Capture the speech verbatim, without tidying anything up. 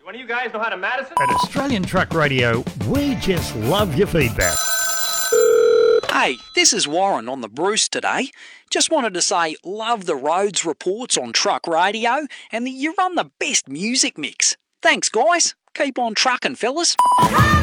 One of you guys know how to Madison? At Australian Truck Radio, we just love your feedback. Hey, this is Warren on the Bruce today. Just wanted to say love the roads reports on Truck Radio and that you run the best music mix. Thanks, guys. Keep on trucking, fellas.